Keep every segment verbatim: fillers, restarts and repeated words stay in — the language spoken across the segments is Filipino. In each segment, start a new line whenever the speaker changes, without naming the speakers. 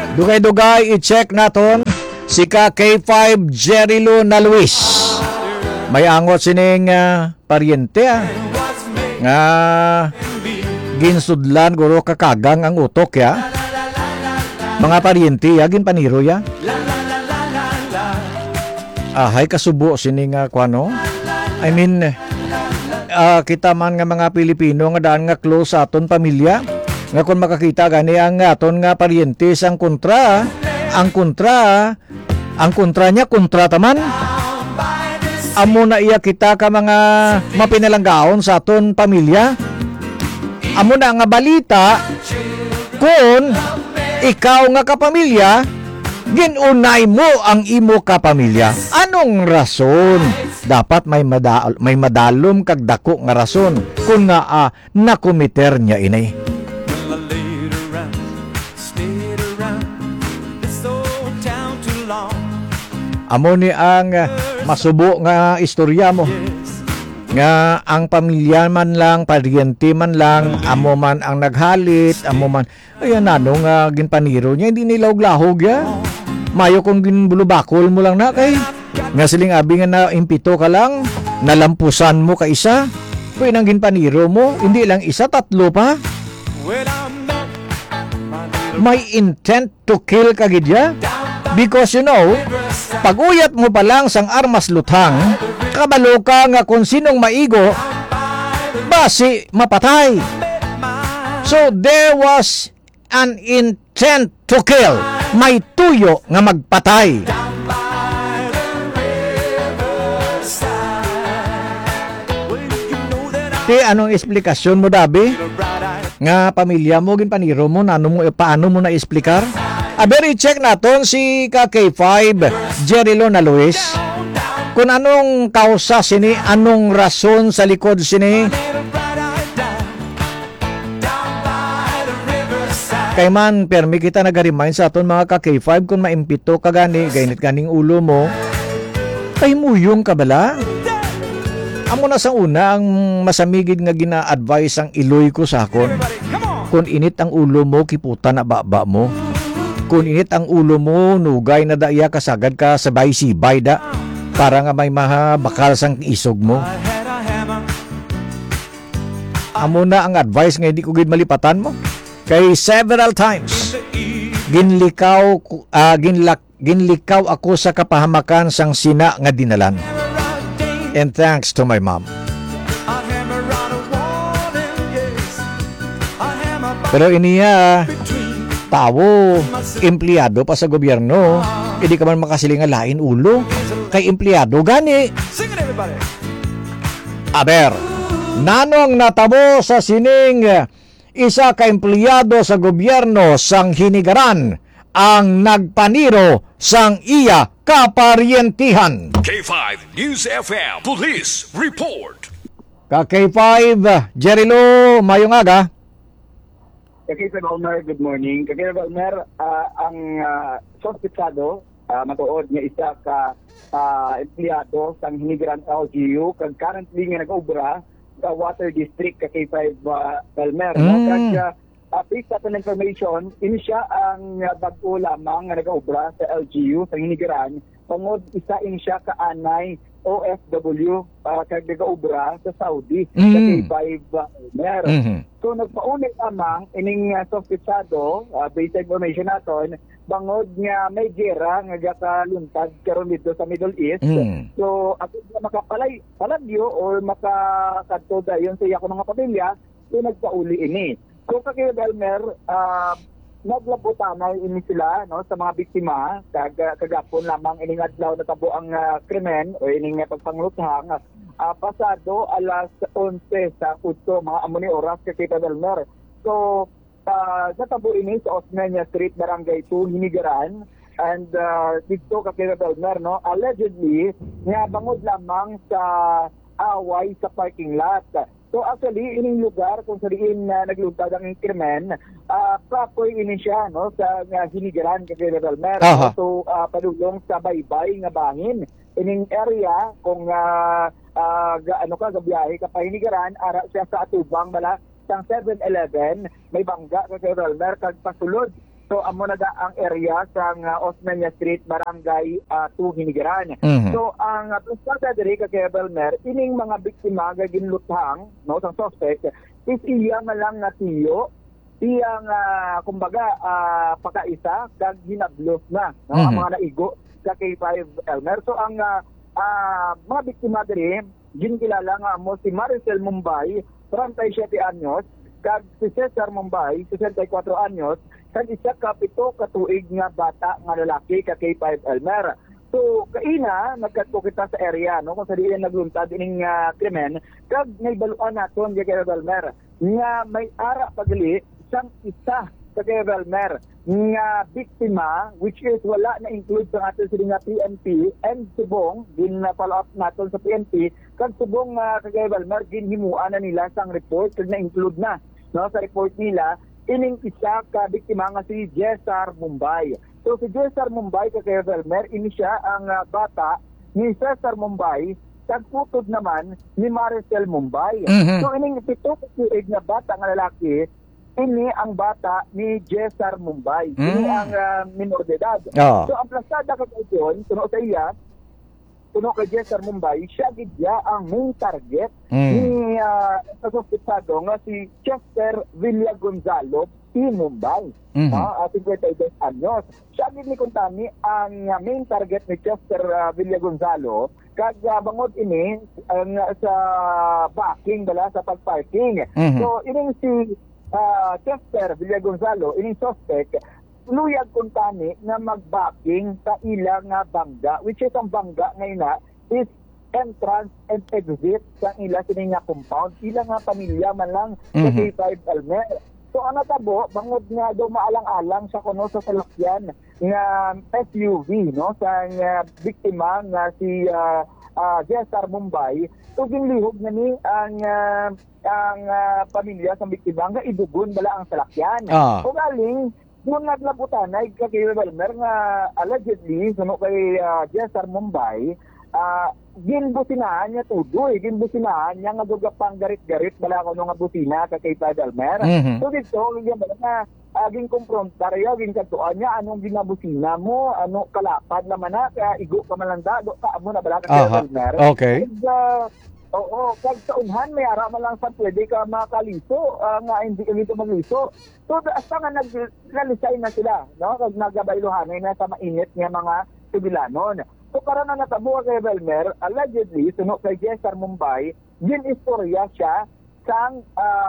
Dugay-dugay i-check naton si ka K five Jerry Lou na Luis. May angot sining uh, paryente ah. Nga ginsudlan guro kakagang ang utok ya. Mga paryente ya ginpaniro ya. Ahay kasubo sining uh, kwano. I mean uh, kita man nga mga Pilipino nga daan nga close sa aton pamilya. Nga kung makakita gani ang aton nga paryente sang kontra, ang kontra, ang kontra niya kontra taman. Amo na iya kita ka mga mapinalanggaon sa aton pamilya. Amo na nga balita kung ikaw nga kapamilya ginunay mo ang imo kapamilya. Anong rason? Dapat may madal may madalom kag dako nga rason kung nga uh, nakomiter niya inay. Amo ni ang masubo nga istorya mo. Nga ang pamilya man lang, paryente man lang, amo man ang naghalit, amo man, ayan ano nga ginpaniro niya, hindi nilahog-lahog ya. Mayo kung ginbulubakol mo lang na kay. Nga siling abi nga na impito ka lang, nalampusan mo ka isa, kung nang ginpaniro mo, hindi lang isa, tatlo pa. May intent to kill kagidya. Because you know, pag-uyat mo pa lang sang armas luthang, kabalo ka nga kung sinong maigo, basi mapatay. So there was an intent to kill. May tuyo nga magpatay. Ti anong eksplikasyon mo dabi? Nga pamilya mo ginpaniro mo nano mo paano mo na eksplikar? Aberi check naton si ka K five Jerry Lou na Luis. Kung anong kausa sini, anong rason sa likod sini. Kay man permi kita nag-remind sa aton mga ka K five kung maimpito ka gani, gainit ganing ulo mo. Kay muyong ka bala? Amo na sa una ang masamigid nga gina-advise ang iloy ko sa akon. Kung init ang ulo mo, kiputa na baba mo. Kung init ang ulo mo, nugay na daya kasagad ka sabay sibay da para nga may mahabakal sang isog mo. Amo na ang advice nga hindi ko gid malipatan mo. Kay several times ginlikaw uh, ginlak, ginlikaw ako sa kapahamakan sang sina nga dinalan. And thanks to my mom. Pero iniya tawo, empleyado pa sa gobyerno, hindi ka man makasiling lain ulo, kay empleyado gani. Aber, nanong natabo sa sining isa ka empleyado sa gobyerno sang hinigaran ang nagpaniro sang iya kaparyentihan.
K five News F M Police Report.
Ka K five Jerry Lou, mayong aga.
Kakita Balmer, good morning. Kakita Balmer, uh, ang uh, sospitsado, uh, matuod niya isa ka uh, empleyado sang hinigiran sa L G U, kag currently nga nag-obra sa Water District, ka K five uh, Balmer. Mm. No? Kag uh, uh, based sa information, ini siya ang uh, bago lamang nga nag-obra sa L G U, sa hinigiran, pangod isa ini siya ka anay O F W uh, kag nag-obra sa Saudi, mm. sa K five Balmer. Mm-hmm. So nagpaunay lamang ining uh, sospitsado, uh, based sa information naton, bangod nga may gera nga gakaluntad karon dito sa Middle East. Mm. So ako nga makapalay palagyo or makakadto dayon sa iya ko mga pamilya, so nagpauli ini. So kay Balmer, uh, naglabutanay ini sila no sa mga biktima kag kagapon lamang ining adlaw natabo ang uh, krimen o ining uh, pagpangluthang uh, pasado alas onse sa utso mga amo ni oras kay Balmer. So uh, natabo ini sa Osmeña Street, Barangay two, Hinigaran, and uh, dito kay Balmer no allegedly nga bangod lamang sa away sa parking lot. So actually, ining lugar kung sariin na uh, nagluntad ang krimen, uh, proper ini siya no, sa uh, hinigiran kay Balmer. Uh-huh. So uh, padulong sa baybay nga bangin. Ining area kung uh, uh, ga, ano ka, gabiyahe ka pa hinigiran, ara siya sa atubang bala sang seven eleven, may bangga kay Balmer, kag pasulod So amo na da ang area sa uh, Osmeña Street, Barangay uh, two Hinigiran.
Mhm.
So ang uh, presensya diri ka Belmer, ining mga biktima nga ginluthang no sang suspect is iya nga lang nga tiyo, iya nga kumbaga uh, pakaisa kag hinablos na no
Mhm.
ang mga naigo sa K five Elmer. So ang uh, uh, mga biktima diri ginkilala nga mo si Maricel Mumbay, thirty-seven anyos, kag si Cesar Mumbay, sesenta y cuatro anyos, kag isa ka pito ka tuig nga bata nga lalaki ka K five Elmer. So kaina nagkadto kita sa area no kung sa diyan nagluntad ining uh, krimen, kag naibaluan naton kay Elmer nga may ara pagali sang isa sa K five Elmer nga biktima, which is wala na include sa ato sila nga P N P and subong din na follow up naton sa P N P kag subong uh, kay Elmer ginhimuan na nila sang report kag na include na no sa report nila ining isa ka biktima nga si Cesar Mumbay. So si Cesar Mumbay ka kay Elmer, ini siya ang uh, bata ni Cesar Mumbay, tagputod naman ni Maricel Mumbay.
Mhm.
So ining pito ka tuig nga bata nga lalaki, ini ang bata ni Cesar Mumbay. Ini
Mm.
ang uh, minor de edad.
Oo.
So ang plasada ka kayon, tuno sa iya, tuno kay Cesar Mumbay, siya gid ya ang main target
Mm.
ni uh, suspetsado nga si Chester Villa Gonzalo P. Mumbay.
Mhm.
Ah, uh, fifty-two anyos. Siya gid ni kuntani ang uh, main target ni Chester uh, Villa Gonzalo kag uh, bangod ini ang uh, sa backing bala sa pagparking.
Mhm.
So ining si uh, Chester Villa Gonzalo, ining suspect luyag kuntani na magbacking sa ilang nga bangga, which is ang bangga ngayon na is entrance and exit sa ila sini nga compound, ila nga pamilya man lang sa
Mhm.
K five Elmer. So ano tabo, bangod nga daw maalang-alang sa kuno sa salakyan nga S U V no sa nga biktima nga si uh, uh, Cesar Mumbay, so ginlihog na ni ang uh, ang uh, pamilya sa biktima nga idugon bala ang salakyan.
Ah.
O galing doon naglabutan ay kay Elmer nga allegedly suno kay uh, Cesar Mumbay, ah ginbusinahan niya tudoy, ginbusinahan niya nga dugapang garit-garit bala ko nga busina ka kay Elmer.
Mhm.
So dito yung bala nga aging komprontaryo, aging katuan niya anong ginabusina mo, ano kalapad naman na kaya igo ka malanda do ka mo na bala ka
Aha.
kay Elmer.
Okay.
And, uh, oo, kag sa unhan may ara man lang sa pwede ka makaliso, ah, nga hindi ka dito magliso. So asa nga nag-realisay na sila, no? Kag nagabaylohanay na sa mainit nga mga sibilanon. So karon na natabo kay Elmer, allegedly suno kay Cesar Mumbay, gin-istorya siya sang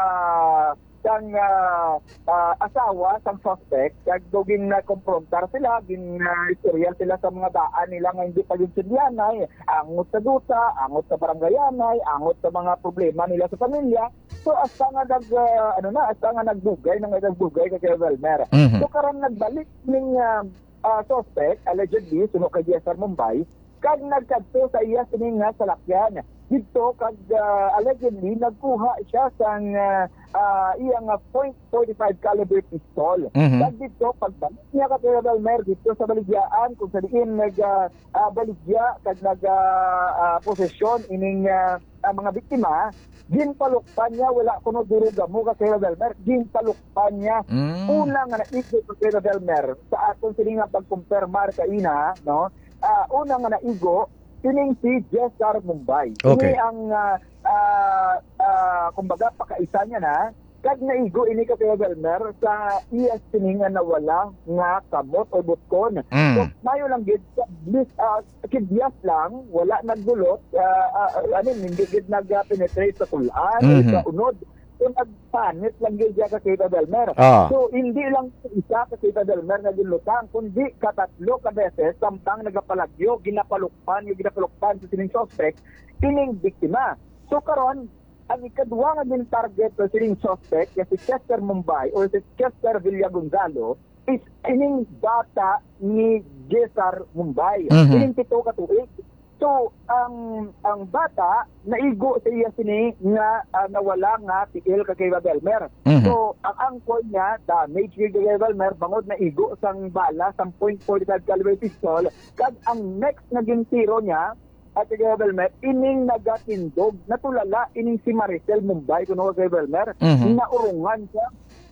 ah, sang ah, ah, asawa sang suspect, kag doging na komprontar sila, gin uh, istorya sila sa mga daan nila nga hindi pa yung sidyanay, angot sa duta, angot sa barangayanay, angot sa mga problema nila sa pamilya. So asa nga nag ah, ano na, asa nga nagbugay nang nagbugay kay Elmer.
Mhm.
So karon nagbalik ning uh, uh, suspect, allegedly, suno kay Cesar Mumbay, kag nagkadto sa iya sining nga salakyan. Dito, kag uh, allegedly, nagkuha siya sang uh, uh, iyang uh, point four five caliber pistol.
Mhm.
Kag dito, pagbalik niya ka kay Elmer dito sa baligyaan, kung sa diin nag uh, uh, baligya, kag nag uh, uh, posesyon ining uh, uh, mga biktima, ginpalukpan niya, wala kuno duruga mo ka kay Elmer, ginpalukpan niya.
Mm.
Una nga naigo ko kay Elmer sa aton sini nga pagkumpirmar kaina, no? Ah, una nga naigo kining si Cesar Mumbay.
Okay.
Ini ang uh, uh, uh, kumbaga pakaisa niya na kag naigo ini ka kay Elmer sa iya sini nga nawala nga kamot o butkon.
Mm.
So mayo lang gid bis uh, kidyas lang, wala naggulot, uh, uh, ano hindi gid nag-penetrate sa tulan o
Mhm.
sa unod. So nagpanit lang gid siya ka kay Elmer.
Ah.
So hindi lang isa ka kay Elmer na ginlutang, kundi katatlo ka beses samtang nagapalagyo, ginapalukpan, yung ginapalukpan sa sining suspect, kining biktima. So karon ang ikadua nga din target sa sining suspect kasi Chester Mumbay or si Chester Villa Gonzalo is ining bata ni Cesar Mumbay.
Mhm.
Ining pito ka tuig. So, ang ang bata naigo sa iya sini nga ah, nawala nga tiil ka kay Elmer.
Mhm.
So, ang angkol niya damage kay Elmer bangod na igo sang bala sang point four five caliber pistol, kag ang next naging tiro niya at kay Elmer ining nagatindog natulala ining si Maricel Mumbay kuno kay Elmer
Mhm.
naurungan siya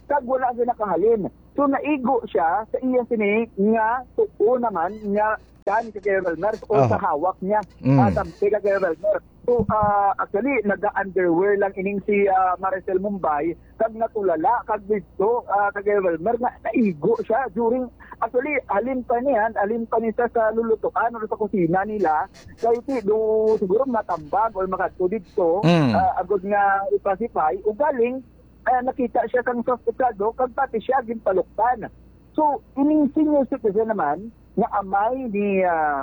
kag wala gyud nakahalin. So naigo siya sa iya sini nga tuo naman nga kan kay Velmer o
Aha.
sa hawak niya.
Mm.
Uh, tampi kay Velmer. So uh, actually naga-underwear lang ining si uh, Maricel Mumbai kag natulala kag dito uh, kay Velmer na naigo siya during actually alin pa niyan alin pa niya sa lulutuan o sa kusina nila kay ti do siguro matambag o makadto dito
Mm.
uh, agod nga ipasify o galing uh, nakita siya kang suspectado kag pati siya ginpaluktan. So ining senior citizen naman nga amay ni uh,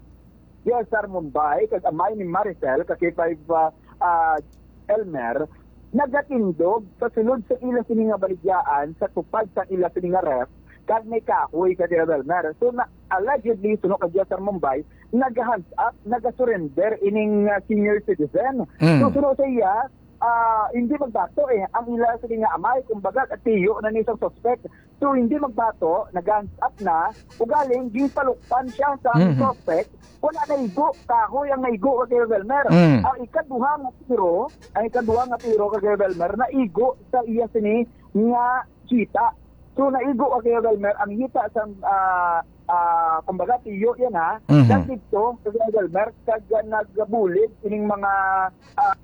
Cesar Mumbai kag amay ni Maricel kag five uh, uh, Elmer nagatindog sa sulod sa ila sini nga baligyaan sa tupad sa ila sini nga ref kag may kahoy kag Elmer. So na, allegedly suno kag Cesar Mumbai nag-hands up, nag-surrender ining uh, senior citizen.
Mm.
So suno sa iya uh, hindi magbato eh ang ila sini nga amay kumbaga at tiyo na ni isang suspect. So hindi magbato, nag-hands up na ugaling ginpalukpan siya sa
Mhm.
suspect. Wala na igo, kahoy ang naigo kay Velmer.
Mm.
Ang ikaduha nga tiro, ang ikaduha nga tiro kay Velmer na igo sa iya sini nga kita. So naigo kay Velmer ang hita sa uh, uh, kumbaga tiyo yan ha.
Mhm.
Kag dito kay Velmer kag nagbulig ining mga uh,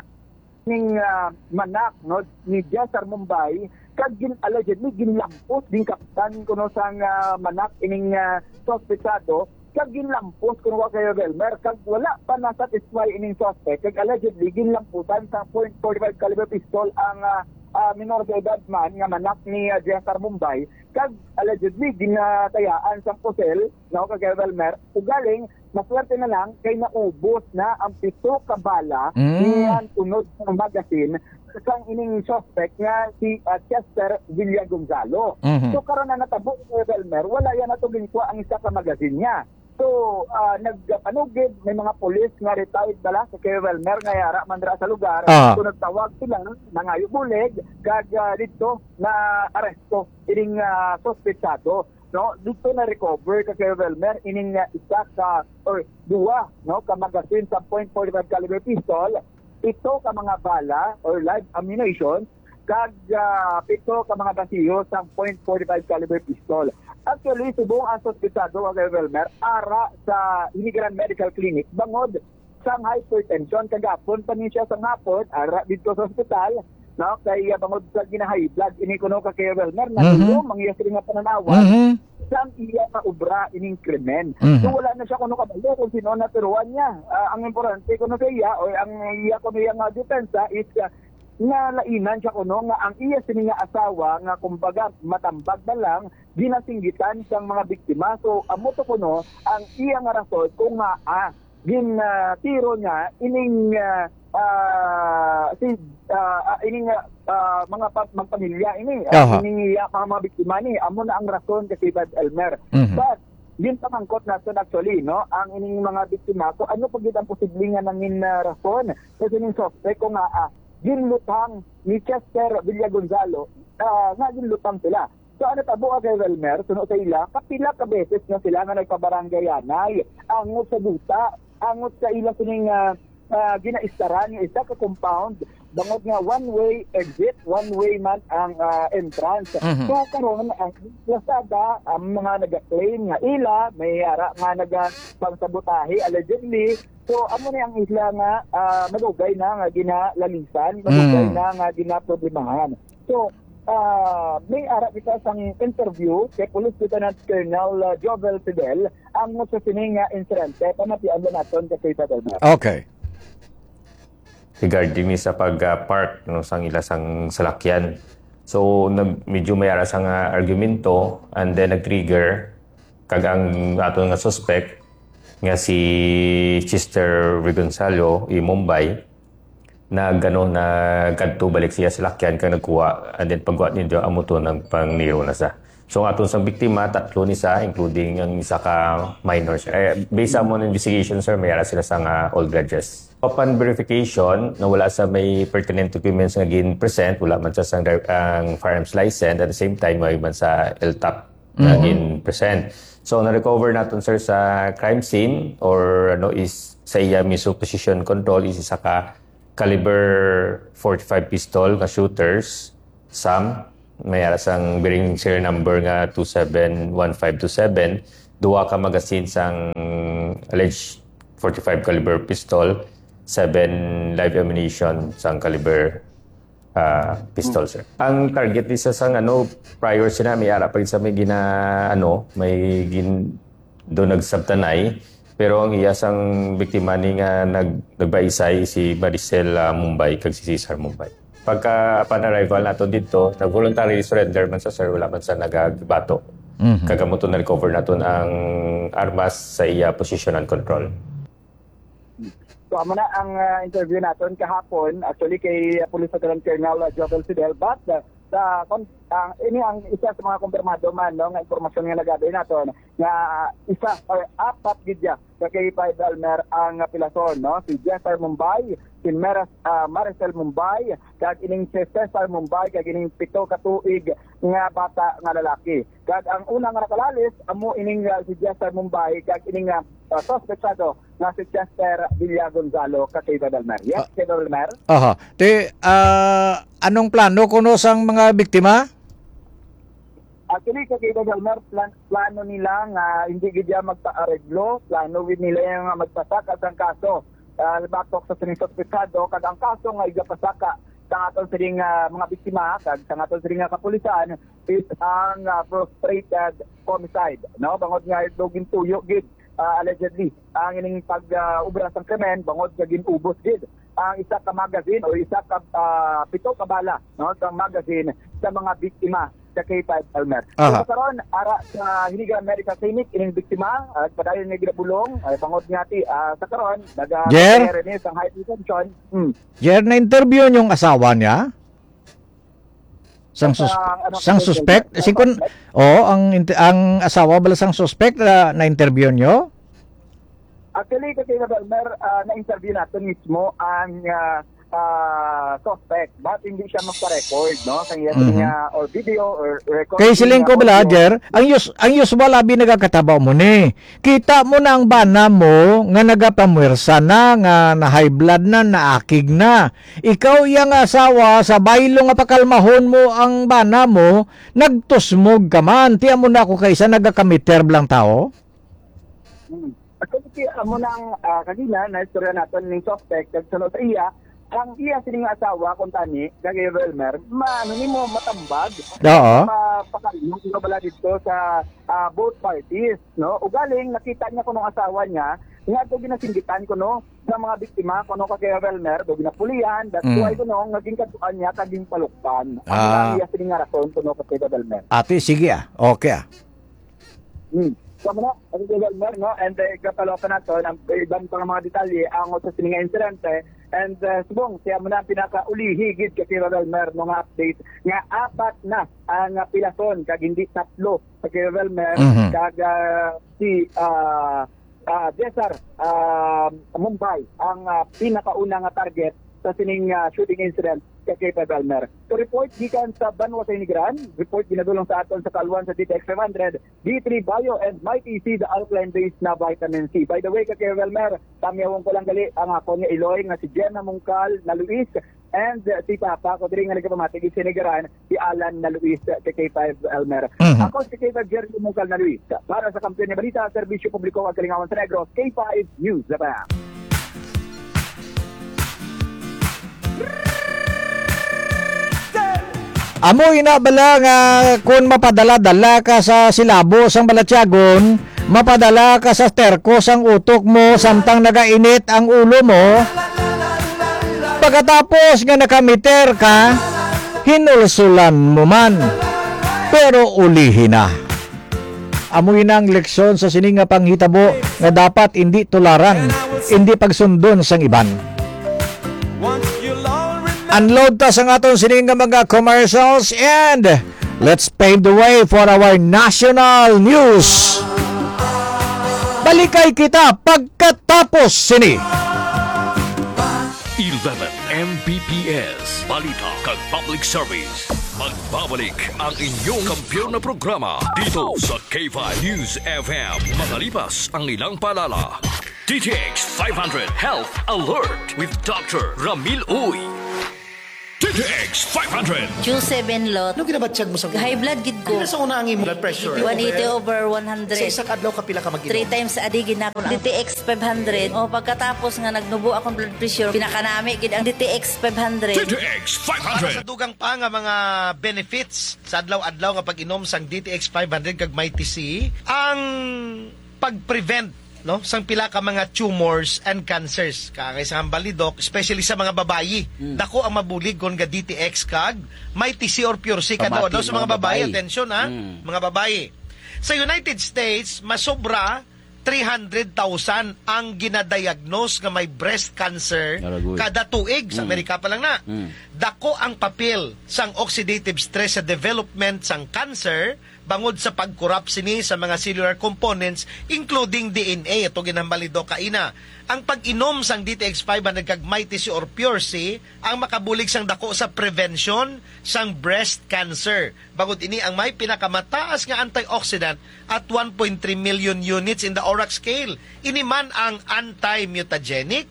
ning uh, manak no ni Cesar Mumbai kag gin allegedly ginlampos din kapitan kuno sang uh, manak ining uh, suspectado kag ginlampos kuno kay Velmer kag wala pa na satisfy ining suspect kag allegedly ginlampusan sa point four five caliber pistol ang uh, uh, minor de edad man nga manak ni uh, Cesar Mumbai kag allegedly ginatayaan sa pusel no kay Velmer ugaling maswerte na lang kay naubos na ang pito ka bala
Mm.
niyan unod ng magazine kang ining suspect nga si uh, Chester Villagonzalo.
Mhm.
So karon na natabo ni Velmer, wala yan nato ginkuha ang isa ka magazine niya. So uh, nagpanugid may mga pulis nga retired bala sa kay Velmer nga yara man dira sa lugar.
Ah.
So nagtawag sila nangayo bulig kag uh, dito na aresto ining uh, suspectado. No, dito na recover ka kay Velmer ining uh, isa ka or duwa no ka magazine sa point four five caliber pistol, ito ka mga bala or live ammunition kag uh, pito ka mga basiyo sa point four five caliber pistol. Actually subong ang suspectado kay Velmer ara sa Immigrant Medical Clinic bangod sang hypertension kagapon pa ni siya sa ngapon ara dito sa ospital. No, kay uh, bangod sa gina-high blood ini kuno ka kay Velmer na
Mhm.
dulo mangyas rin nga pananawan
Mhm.
sang iya ka obra ining krimen.
Mhm.
So wala na siya kuno kabalo kung sino na tiruan niya. Ah, ang importante kuno sa iya o ang iya kuno yang uh, depensa is uh, nga lainan siya kuno nga ang iya sini nga asawa nga kumbaga matambag na lang ginasinggitan sang mga biktima. So amo to kuno ang iya nga rason kung nga ah, gin uh, tiro niya ining uh, uh, si uh, uh, ining uh, mga pa- mga pamilya ini
Aha.
uh, ining uh, mga, mga biktima ni amo na ang rason kasi Bad Elmer.
Mhm.
But din pamangkot natin actually no ang ining mga biktima ko ano pag ang posibleng nga nangin uh, rason kasi ning suspect ko nga ah, ginlutang ni Chester Villagonzalo uh, nga ginlutang sila. So ano tabo kay Velmer, suno sa ila, kapila ka beses na sila nga nagpabaranggayanay, angot sa duta, angot sa ila sining uh, uh, ginaistaran yung isa ka compound, bangod nga one-way exit, one-way man ang uh, entrance.
Mhm.
So karon ang Lazada, ang mga nag-claim nga ila, may ara nga nagpangsabotahe allegedly. So amo na ang isla nga uh, madugay na nga ginalalisan, madugay
Mm.
na nga ginaproblemahan. So Uh, may ara kita sang interview kay Police Lieutenant Colonel uh, Jovel Fidel ang mo sa sining nga insidente pamatian na naton kay Bad Elmer.
Okay.
Regarding ni sa pag-park no, sang ila sang salakyan. So, nag, medyo may ara sang uh, argumento and then nag-trigger kag ang ato nga suspect nga si Chester Villagonzalo i Mumbai na gano'n na kadto balik siya sa lakyan kang nagkuha and then pagkuha niyo amo to ng pangniro na sa. So ang aton sang biktima tatlo ni sa including ang isa ka minor siya. Eh, based sa among investigation sir may ara sila sa nga all grudges. Upon verification na wala sa may pertinent documents nga gin present wala man sa sang ang firearms license at the same time may man sa L T A P na gin present. So na-recover naton sir sa crime scene or ano is sa iya mismo position control is isa ka caliber forty-five pistol nga shooters, SAM, may ara sang bearing serial number nga two seven one five two seven, duwa ka magasin sang alleged forty-five caliber pistol, seven live ammunition sang caliber uh, pistol, sir. Ang target isa sang ano, prior sina may ara pa rin sa may gina ano, may gin do nagsabtanay, pero ang iya sang biktima ni nga nag nagbaisay si Maricel uh, Mumbai kag si Cesar Mumbai. Pagka upon arrival nato dito, nag-voluntary surrender man sa sir, wala man sa nagabato. Mm-hmm. Kagamuto na recover naton ang armas sa iya position and control.
So, amo na ang uh, interview natin kahapon, actually kay uh, Police Lieutenant Colonel uh, Jovel Fidel, but uh, sa uh, ini ang isa sa mga kumpirmado man no nga impormasyon nga nagabi naton nga uh, isa or apat gidya kay Pai Elmer ang uh, pilason no, si Cesar Mumbai, si Meras, uh, Maricel Mumbai, kag ining si Cesar Mumbai, kag ining pito ka tuig nga bata nga lalaki. Kag ang unang nga nakalalis amo ining uh, si Cesar Mumbai, kag ining uh, uh, suspectado nga si Chester Villa Gonzalo ka kay Elmer. Yes, kay Elmer.
Aha. Te uh, anong plano kuno sang mga biktima?
Actually, kay Elmer, plan, plano nila nga hindi gidya magpa-areglo, plano with nila yung magpasaka sang kaso. Uh, batok sa sining suspectado, kag ang kaso nga igapasaka sa aton sining uh, mga biktima, kag sa aton sining uh, kapulisan is ang uh, frustrated homicide. No? Bangod nga dogin tuyo gid. Uh, allegedly, ang ining pag-ubra uh, sang krimen, bangod nga ginubos gid ang isa ka magazine o isa ka uh, pito ka bala no sang magazine sa mga biktima sa K five Elmer. So karon ara sa Hinigaran Medical Clinic ining biktima at uh, padayon nga ginabulong ay bangod nga ti uh, sa karon naga ni sang hypertension. Hmm.
Jer na interview yung asawa niya? Sang sus uh, ano, sang suspect sikon oh ang ang asawa bala sang suspect uh, na interview nyo?
Actually kasi Elmer uh, na interview natin mismo ang uh, uh, suspect but hindi siya magpa-record no sa iya mm-hmm. uh, or video or record.
Kay siling ko bala Jer, ang us ang usual abi nagakatabaw mo ni. Kita mo na ang bana mo nga nagapamuwersa na nga na high blood na naakig na. Ikaw yang asawa sa baylo nga pakalmahon mo ang bana mo, nagtusmog ka man. Tiyan mo na ako kaysa nagakamiter blang tao.
Hmm. Kasi amo nang uh, kanina na istorya naton ning suspect kag sunod sa iya ang iya sining asawa kun tani kay Elmer maano nimo matambag
oo
mapakalimong ino bala dito sa uh, both parties no ugaling nakita niya kuno asawa niya nga to ginasinggitan kuno sa mga biktima kuno kay Elmer do ginapulian that's mm. why kuno naging katuan niya kaging palukpan ang
ah.
iya sining rason kuno kay Elmer.
Ate sige ah okay ah.
Hmm. So muna, ang Elmer, no? And uh, kapalokan nato, ang ibang pang mga detalye, ang sa sininga insidente, and uh, subong, siya muna ang pinaka-ulihigit kay Elmer ng update, nga apat na ang uh, pilason, kag hindi tatlo kay Elmer, mm-hmm. kag uh, si uh, uh, Cesar uh, Mumbai, ang uh, pinakaunang uh, target sa sining uh, shooting incident kay Elmer. To report gikan sa Banwa sa Hinigaran, report ginadulong sa aton sa Kalwan sa D T X five hundred, D three Bio and Mighty C, the alkaline-based na vitamin C. By the way, kay Elmer, tamiyawon ko lang gali ang ako niya Iloy nga si Jenna Mungkal na Luis and uh, si Papa ko diri nga nagpamatig sa Hinigaran si Alan na Luis kay K five Elmer. Mm-hmm. Ako si K five Jerry Mungkal na Luis. Para sa kampiyon ni Balita, Serbisyo Publiko at Kalingawan sa Negros, K five News Japan.
Amo inabala nga kung mapadala-dala ka sa silabo sang Balatyagon, mapadala ka sa terko sang utok mo samtang nagainit ang ulo mo. Pagkatapos nga nakamiter ka, hinulsulan mo man. Pero ulihin na. Amo inang leksyon sa sining nga panghitabo nga dapat hindi tularan, hindi pagsundon sang iban. Unload ta sa aton sining mga commercials and let's pave the way for our national news. Balikay kita pagkatapos sini.
eleven M B P S Balita kag Public Service. Magbabalik ang inyong kampiyon na programa dito sa K five News F M. Makalipas ang ilang paalala. D T X five hundred Health Alert with Doctor Ramil Uy. D T X five hundred.
Q seven lot.
Ano ginabatsyag mo sa
High blood gid ko.
Ano sa una ang imo blood pressure?
one eighty over one
Sa
hundred.
isang adlaw ka pila ka mag-inom?
Three times a day gid na ako. D T X five hundred. O pagkatapos nga nagnubo akong blood pressure, pinakanami gid ang D T X five hundred.
D T X five
Para
hundred.
sa dugang pa nga mga benefits sa adlaw-adlaw nga pag-inom sang D T X five hundred kag may T C, ang pag-prevent no sang pila ka mga tumors and cancers kagay sa balidok, especially sa mga babayi. Dako ang mabulig kon ga D T X kag may T C or Pure C kadto daw sa mga babayi. Attention ha, mga babayi. Sa United States, masobra three hundred thousand ang ginadiagnose nga may breast cancer
Naragoy.
kada tuig sa Amerika pa lang na. Dako ang papel sang oxidative stress sa development sang cancer bangod sa pagkurap sini sa mga cellular components including D N A. Ito ginambalido kaina. Ang pag-inom sang D T X five hundred kag may T C or Pure C ang makabulig sang dako sa prevention sang breast cancer. Bangod ini ang may pinakamataas nga antioxidant at one point three million units in the O R A C scale. Ini man ang anti-mutagenic,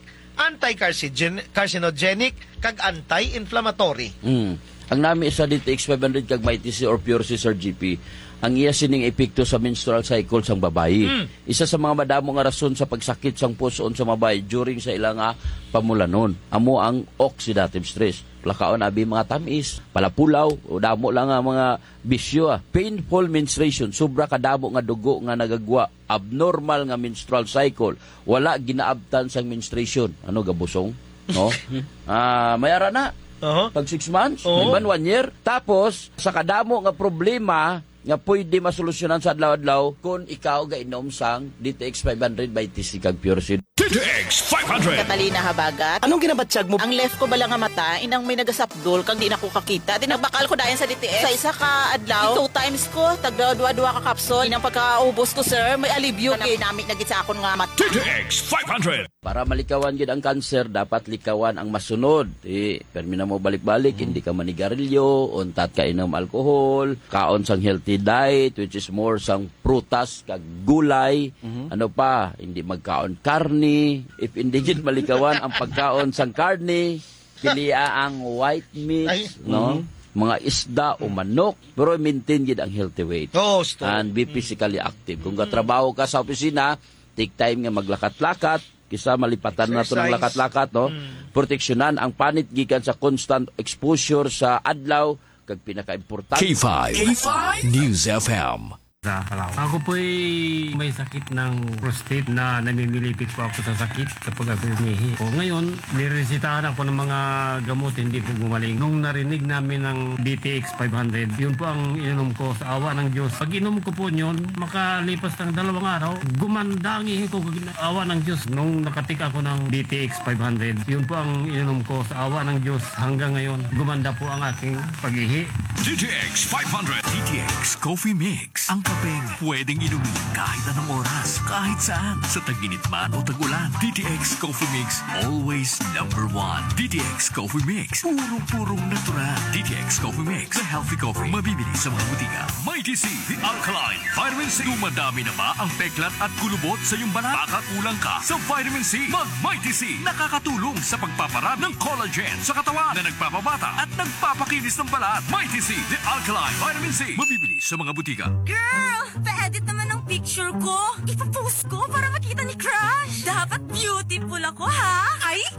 anti-carcinogenic, kag anti-inflammatory.
Mm. Ang nami sa D T X five hundred kag may T C or Pure C, Sir G P, ang iya sining epekto sa menstrual cycle sang babayi.
Mm.
Isa sa mga madamo nga rason sa pagsakit sang puson sa babayi during sa ilang nga pamulanon. Amo ang oxidative stress. Plakaon abi mga tamis, palapulaw, o damo lang nga mga bisyo. ah. Painful menstruation, sobra kadamo nga dugo nga nagagwa. Abnormal nga menstrual cycle. Wala ginaabtan sang menstruation. Ano gabusong? No? Ah, mayara na.
Uh-huh.
Pag six months,
Oo.
iban one year. Tapos, sa kadamo nga problema nga pwede masolusyonan sa adlaw-adlaw kung ikaw gainom sang D T X five hundred by T C kag Pure C.
D T X five hundred.
Catalina Habagat.
Anong ginabatsyag mo?
Ang left ko bala nga mata, inang may nagasapdol, kang di na ko kakita. Di nagbakal ko dayan sa D T X. Sa isa ka adlaw, two times ko, tagda-dua-dua ka kapsol. Inang pagkaubos ko, sir, may alibyo. Nakinamit na gid sa akon nga mata.
D T X five hundred.
Para malikawan gid ang cancer, dapat likawan ang masunod. Eh, permi na mo balik-balik, hindi ka manigarilyo, untat ka inom alcohol, kaon sang healthy diet, which is more sang prutas kag gulay. Ano pa, hindi magkaon karni. If hindi gid malikawan ang pagkaon sang karni, pilia ang white meat,
Ay.
no? Mga isda o manok, pero maintain gid ang healthy weight.
Oh, stop.
And be physically active. Kung katrabaho ka sa opisina, take time nga maglakat-lakat, kisa malipatan na to ng
Exercise.
lakat-lakat, no? Proteksyonan ang panit gikan sa constant exposure sa adlaw kag pinaka-importante.
K five. K five. News F M.
Sa Palawan. Ako po'y may sakit ng prostate na namimilipit po ako sa sakit kapag ako umihi. O ngayon, niresitahan ako ng mga gamot, hindi po gumaling. Nung narinig namin ng D T X five hundred, yun po ang ininom ko sa awa ng Diyos. Pag inom ko po yun, makalipas ng dalawang araw, gumanda ang ihi ko awa ng Diyos. Nung nakatik ako ng D T X five hundred, yun po ang ininom ko sa awa ng Diyos. Hanggang ngayon, gumanda po ang aking pag-ihi.
D T X five hundred. D T X Coffee Mix. Ang kapeng pwedeng inumin kahit anong oras, kahit saan, sa taginit man o tag-ulan. D T X Coffee Mix, always number one. D T X Coffee Mix, purong-purong natural. D T X Coffee Mix, the healthy coffee. Mabibili sa mga butika. May T C, the alkaline. Vitamin C. Dumadami na ba ang peklat at kulubot sa iyong balat? Baka kulang ka sa vitamin C. Mag May T C, nakakatulong sa pagpaparami ng collagen sa katawan na nagpapabata at nagpapakinis ng balat. May T C, the alkaline. Vitamin C. Mabibili sa mga butika.
Girl, pa-edit naman ang picture ko. Ipapost ko para makita ni Crush. Dapat beautiful ako, ha? Ay,